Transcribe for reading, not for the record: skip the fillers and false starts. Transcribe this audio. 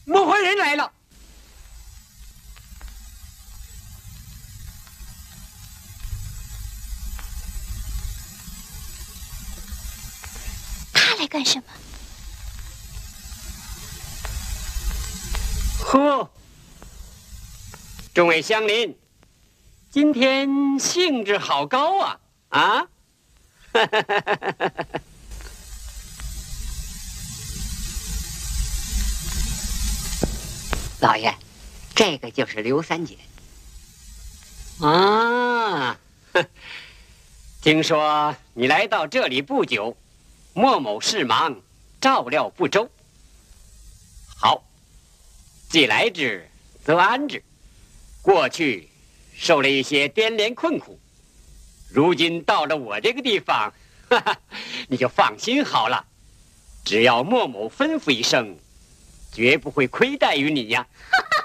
莫怀人来了。 他来干什么？ 呵，众位乡邻，今天兴致好高啊！啊！ 老爷，这个就是刘三姐。 啊，听说你来到这里不久，莫某事忙，照料不周。好，既来之，则安之。过去受了一些颠连困苦，如今到了我这个地方，哈哈，你就放心好了。只要莫某吩咐一声，绝不会亏待于你呀。